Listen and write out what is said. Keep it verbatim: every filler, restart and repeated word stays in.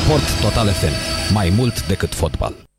Sport Total F M. Mai mult decât fotbal.